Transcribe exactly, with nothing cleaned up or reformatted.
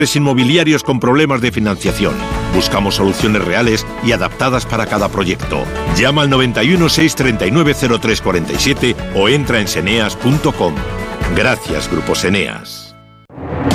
inmobiliarios con problemas de financiación. Buscamos soluciones reales y adaptadas para cada proyecto. Llama al noventa y uno, seiscientos treinta y nueve, cero tres cuarenta y siete o entra en seneas punto com. Gracias, Grupo Seneas.